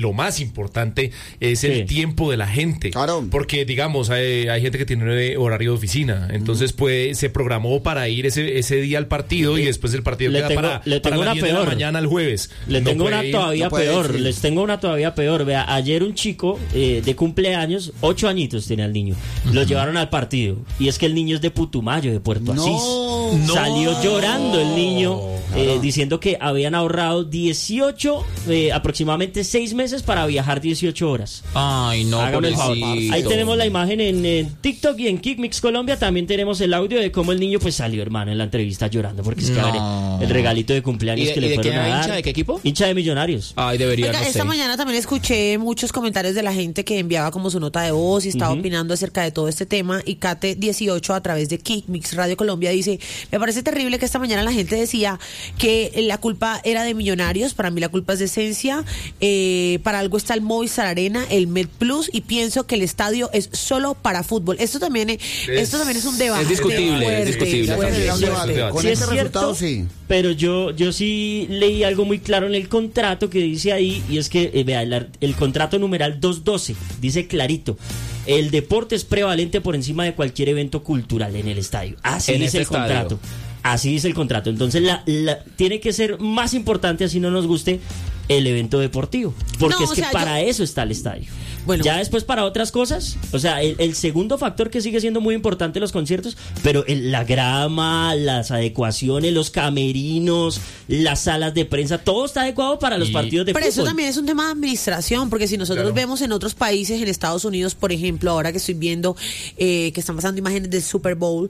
lo más importante es el tiempo de la gente. Claro. Porque, digamos, hay gente que tiene horario de oficina. Entonces, se programó para ir ese día al partido y después el partido queda para las 10 de la mañana el jueves. Les tengo una todavía peor. Vea, ayer un chico de cumpleaños, 8 añitos tenía el niño. Lo llevaron al partido. Y es que el niño es de Putumayo, de Puerto Asís. Salió llorando el niño, diciendo que habían ahorrado 18, aproximadamente 6 meses para viajar 18 horas. Ay, no, hágame el favor. Ahí tenemos la imagen en TikTok y en Kickmix Colombia. También tenemos el audio de cómo el niño pues salió, hermano, en la entrevista llorando porque es que el regalito de cumpleaños que le fueron a dar. ¿Hincha de qué equipo? Hincha de Millonarios. Ay, debería. Oiga, esta mañana también escuché muchos comentarios de la gente que enviaba como su nota de voz y estaba opinando acerca de todo este tema. Y Kate 18 a través de Kickmix Radio Colombia dice: me parece terrible que esta mañana la gente decía que la culpa era de Millonarios. Para mí la culpa es de Esencia. Para algo está el Movistar Arena, el MedPlus, y pienso que el estadio es solo para fútbol. Esto también es un debate. Es discutible, fuerte. Con Sí, este es resultado, cierto, sí. pero yo sí leí algo muy claro en el contrato que dice ahí, y es que, vea, el contrato numeral 212 dice clarito: el deporte es prevalente por encima de cualquier evento cultural en el estadio. Así dice el contrato. Así dice el contrato. Entonces tiene que ser más importante, así no nos guste, el evento deportivo. Porque para eso está el estadio. Bueno, ya después para otras cosas, o sea, el segundo factor que sigue siendo muy importante en los conciertos, pero la grama, las adecuaciones, los camerinos, las salas de prensa, todo está adecuado para los partidos de fútbol. Pero eso también es un tema de administración, porque si nosotros vemos en otros países, en Estados Unidos, por ejemplo, ahora que estoy viendo que están pasando imágenes del Super Bowl,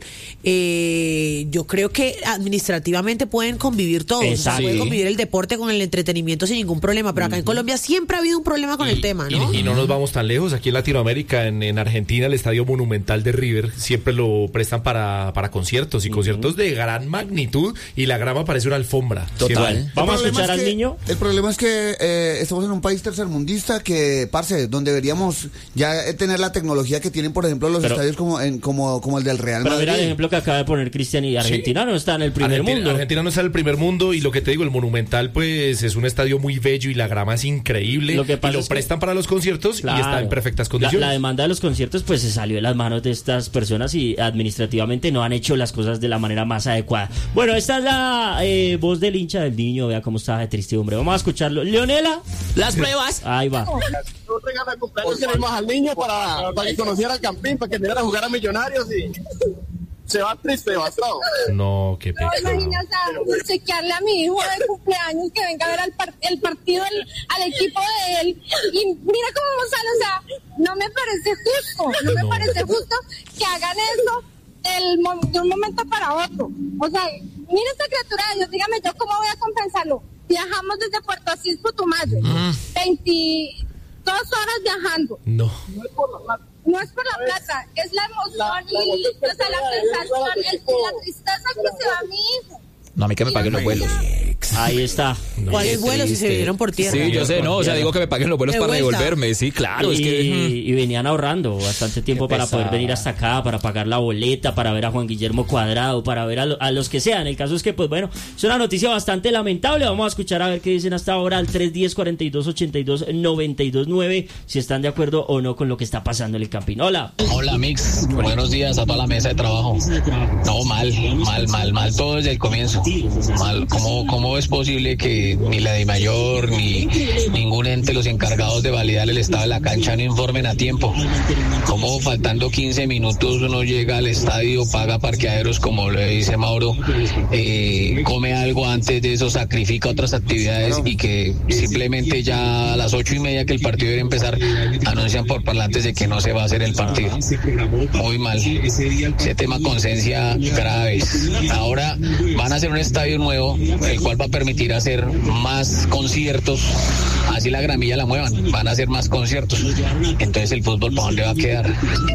yo creo que administrativamente pueden convivir todos. O sea, pueden convivir el deporte con el entretenimiento sin ningún problema, pero acá en Colombia siempre ha habido un problema con el tema, ¿no? Y no nos vamos tan lejos. Aquí en Latinoamérica, en Argentina, el Estadio Monumental de River siempre lo prestan para conciertos, y conciertos de gran magnitud, y la grama parece una alfombra. Total. Vamos a escuchar al niño. El problema es que estamos en un país tercermundista que, parce, donde deberíamos ya tener la tecnología que tienen, por ejemplo, los estadios como el del Real Madrid. Pero mira el ejemplo que acaba de poner Cristian, y Argentina no está en el primer mundo. Argentina no está en el primer mundo, y lo que te digo, el Monumental pues es un estadio muy bello y la grama es increíble, lo prestan para los conciertos, y está en perfectas condiciones. La demanda de los conciertos pues se salió de las manos de estas personas, y administrativamente no han hecho las cosas de la manera más adecuada. Bueno, esta es la voz del hincha del niño. Vea cómo está de triste, hombre. Vamos a escucharlo. Leonela, las pruebas. Ahí va. Un regalo de cumpleaños que le dimos al niño para que conociera el Campín, para que viniera a jugar a Millonarios, y se va triste, devastado. No, qué pecado. No, imagínate, o sea, chequearle a mi hijo de cumpleaños que venga a ver el partido al equipo de él, y mira cómo sale. O sea, no me parece justo que hagan eso de un momento para otro. O sea, mira esta criatura de Dios, dígame yo cómo voy a compensarlo. Viajamos desde Puerto Asís, Putumayo, 22 horas viajando. No es por la plata, es la emoción y o sea, la sensación, la tristeza que se va a mi hijo. No, a mí que me paguen los vuelos. Ahí está. ¿Cuáles vuelos si se vinieron por tierra? Sí, yo sé, no, o sea, digo que me paguen los vuelos para devolverme, sí, claro. Y venían ahorrando bastante tiempo para poder venir hasta acá, para pagar la boleta, para ver a Juan Guillermo Cuadrado, para ver a los que sean. El caso es que, pues bueno, es una noticia bastante lamentable. Vamos a escuchar a ver qué dicen hasta ahora al 310-4282-929, si están de acuerdo o no con lo que está pasando en el Campín. Hola. Hola, Mix. Buenos días a toda la mesa de trabajo. No, mal, todo desde el comienzo. Mal. ¿Cómo es posible que ni la DIMAYOR ni ningún ente, los encargados de validar el estado de la cancha, no informen a tiempo? ¿Cómo faltando 15 minutos uno llega al estadio, paga parqueaderos, como le dice Mauro, come algo antes de eso, sacrifica otras actividades, y que simplemente ya a las 8:30 que el partido debe empezar, anuncian por parlantes de que no se va a hacer el partido? Muy mal. Ese tema conciencia graves. Ahora van a hacer un estadio nuevo, el cual va a permitir hacer más conciertos, así la gramilla la muevan, van a hacer más conciertos. Entonces el fútbol, ¿para dónde va a quedar?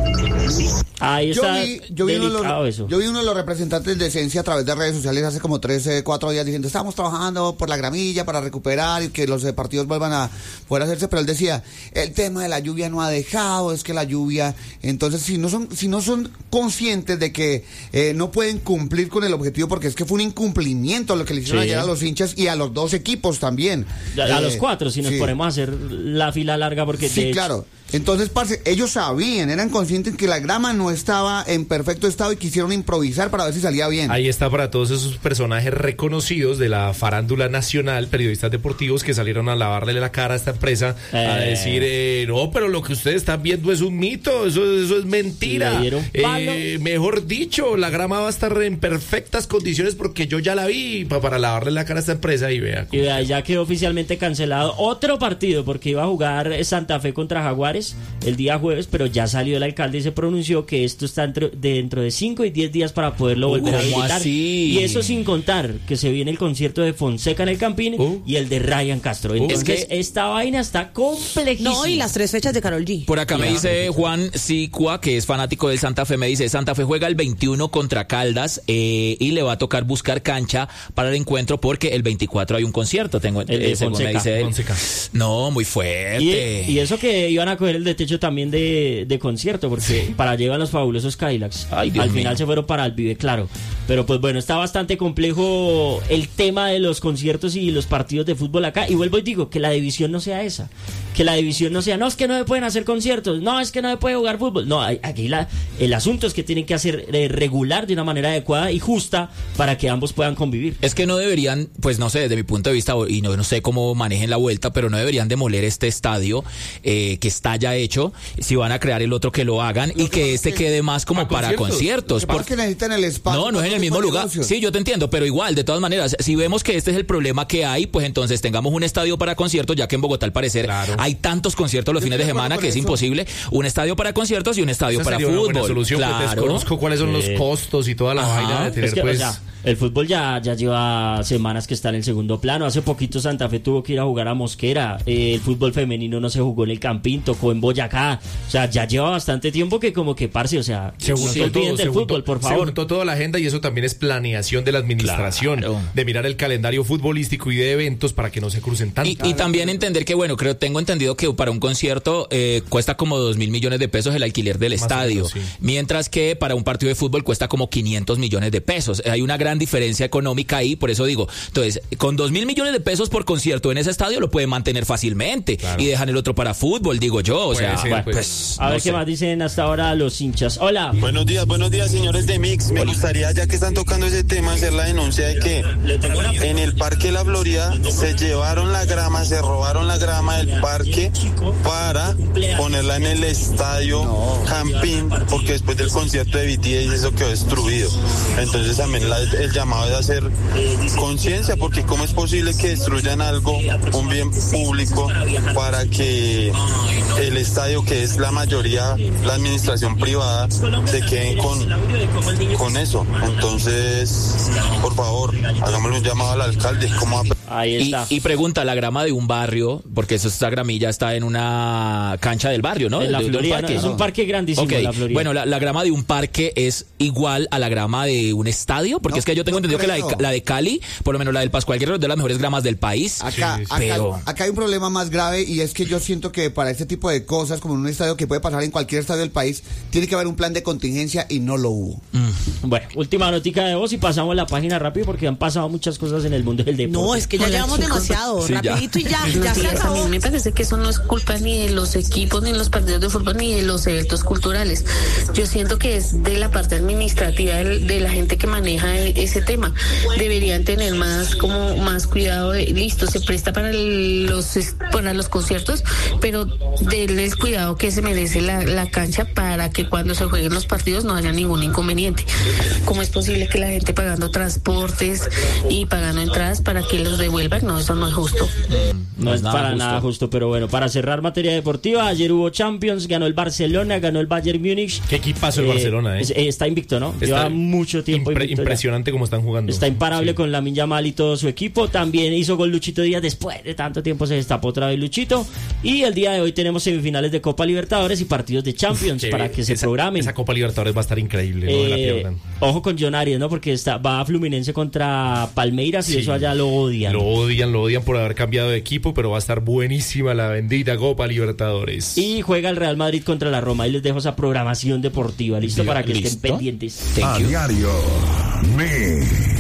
Ahí está. Yo vi uno de los representantes de Esencia a través de redes sociales hace como 4 días diciendo: estamos trabajando por la gramilla para recuperar y que los partidos vuelvan a poder hacerse, pero él decía: el tema de la lluvia no ha dejado, es que la lluvia, entonces si no son conscientes de que no pueden cumplir con el objetivo, porque es que fue un incumplimiento lo que le hicieron ayer a los hinchas y a los dos equipos también. A los 4, si no ponemos a hacer la fila larga porque... Sí, claro. Entonces, parce, ellos sabían, eran conscientes que la grama no estaba en perfecto estado y quisieron improvisar para ver si salía bien. Ahí está para todos esos personajes reconocidos de la farándula nacional, periodistas deportivos que salieron a lavarle la cara a esta empresa, a decir, no, pero lo que ustedes están viendo es un mito, eso es mentira. Mejor dicho, la grama va a estar en perfectas condiciones porque yo ya la vi para lavarle la cara a esta empresa y vea. Y vea, ya quedó oficialmente cancelado otro partido porque iba a jugar Santa Fe contra Jaguares el día jueves, pero ya salió el alcalde y se pronunció que esto está dentro de 5 y 10 días para poderlo volver a habilitar. Así? Y eso sin contar que se viene el concierto de Fonseca en el Campín y el de Ryan Castro. Entonces, esta vaina está complejísima. No, y las 3 fechas de Karol G. Por acá me dice Juan Sicua, que es fanático del Santa Fe, me dice, Santa Fe juega el 21 contra Caldas y le va a tocar buscar cancha para el encuentro porque el 24 hay un concierto, según me dice él. No, muy fuerte. Y eso que iban a coger el de techo también de concierto, porque para llevar los fabulosos Cadillacs. Al final se fueron para el Vive, claro. Pero pues bueno, está bastante complejo el tema de los conciertos y los partidos de fútbol acá. Y vuelvo y digo, que la división no sea esa. Que la división no sea, no, es que no se pueden hacer conciertos, no, es que no se puede jugar fútbol. No, aquí el asunto es que tienen que hacer regular de una manera adecuada y justa para que ambos puedan convivir. Es que no deberían, pues no sé, desde mi punto de vista, y no sé cómo manejen la vuelta, pero no deberían demoler este estadio que está ya hecho. Si van a crear el otro, que lo hagan y que este quede más como para conciertos. Porque necesitan el espacio. No es en el mismo lugar. Sí, yo te entiendo, pero igual, de todas maneras, si vemos que este es el problema que hay, pues entonces tengamos un estadio para conciertos, ya que en Bogotá al parecer hay tantos conciertos los fines de semana que es imposible. Un estadio para conciertos y un estadio para fútbol. Solución, claro. Pues desconozco cuáles son los costos y toda la vaina de tener, o sea, el fútbol ya lleva semanas que está en el segundo plano. Hace poquito Santa Fe tuvo que ir a jugar a Mosquera. El fútbol femenino no se jugó en el Campín, tocó en Boyacá. O sea, ya lleva bastante tiempo que como que, parce, o sea, no se olviden del fútbol, por favor. Se juntó toda la agenda y eso también es planeación de la administración. Claro. De mirar el calendario futbolístico y de eventos para que no se crucen tanto. Y también entender que, bueno, tengo entendido que para un concierto cuesta como 2.000 millones de pesos el alquiler del estadio. Menos, sí. Mientras que para un partido de fútbol cuesta como 500 millones de pesos. Hay una gran diferencia económica ahí, por eso digo, entonces, con 2.000 millones de pesos por concierto en ese estadio lo pueden mantener fácilmente, claro. Y dejan el otro para fútbol, digo yo, o sea, pues, a ver qué más dicen hasta ahora los hinchas. Hola. Buenos días, señores de Mix. Me gustaría, ya que están tocando ese tema, hacer la denuncia de que en el Parque La Florida se llevaron la grama, se robaron la grama del parque para ponerla en el estadio Campín, porque después del concierto de BTS eso quedó destruido. Entonces también el llamado es hacer conciencia, porque cómo es posible que destruyan algo, un bien público, para que el estadio, que es la mayoría la administración privada, se queden con eso. Entonces, por favor, hagámosle un llamado al alcalde. Ahí está. Y pregunta, la grama de un barrio, porque esta gramilla está en una cancha del barrio, ¿no? En la Florida, es un parque grandísimo. Okay. La Florida. Bueno, la grama de un parque es igual a la grama de un estadio, porque es que yo tengo entendido que la de Cali, por lo menos la del Pascual Guerrero, es de las mejores gramas del país. Acá hay un problema más grave, y es que yo siento que para este tipo de cosas, como en un estadio que puede pasar en cualquier estadio del país, tiene que haber un plan de contingencia y no lo hubo. Bueno, última notica de voz y pasamos la página rápido porque han pasado muchas cosas en el mundo del deporte. No, es que ya llevamos demasiado, sí, rapidito ya. Ya se acabó. A mí me parece que eso no es culpa ni de los equipos, ni de los partidos de fútbol, ni de los eventos culturales. Yo siento que es de la parte administrativa de la gente que maneja ese tema. Deberían tener más cuidado listo, se presta para los conciertos, pero denles cuidado que se merece la cancha para que cuando se jueguen los partidos no haya ningún inconveniente. ¿Cómo es posible que la gente pagando transportes y pagando entradas para que los devuelvan? No, eso no es justo. No es para nada justo, pero bueno, para cerrar materia deportiva, ayer hubo Champions, ganó el Barcelona, ganó el Bayern Múnich. Qué equipazo el Barcelona, está invicto, ¿no? Lleva mucho tiempo invicto. Impresionante cómo están jugando. Está imparable con Lamine Yamal y todo su equipo. También hizo gol Luchito Díaz, después de tanto tiempo se destapó otra vez Luchito. Y el día de hoy tenemos semifinales de Copa Libertadores y partidos de Champions para que se programen. Esa Copa Libertadores va a estar increíble, no la pierdan. Ojo con John Arias, ¿no? Porque va a Fluminense contra Palmeiras y eso allá lo odian. Lo odian por haber cambiado de equipo, pero va a estar buenísima la bendita Copa Libertadores. Y juega el Real Madrid contra la Roma. Y les dejo esa programación deportiva, ¿listo? Para que estén pendientes. A diario,